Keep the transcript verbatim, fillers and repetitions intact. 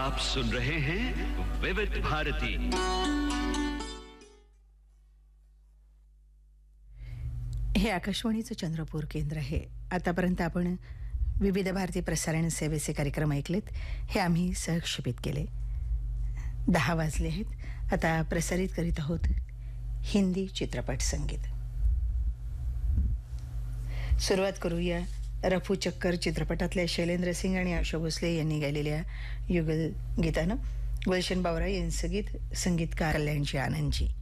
आप सुन रहे हैं विविध भारती। हे आकाशवाणीचं चंद्रपूर केंद्र आहे. आतापर्यंत आपण विविध भारती प्रसारण सेवेचे कार्यक्रम ऐकलेत. हे आम्ही सहक्षेपित केले. दहा वाजले आहेत. आता प्रसारित करीत आहोत हिंदी चित्रपट संगीत. सुरुवात करूया रफू चक्कर चित्रपटातल्या शैलेंद्र सिंग आणि आशा भोसले यांनी गायलेल्या युगल गीतानं. गुलशन बावरा यांचं गीत, संगीतकार कल्याणची आनंदजी.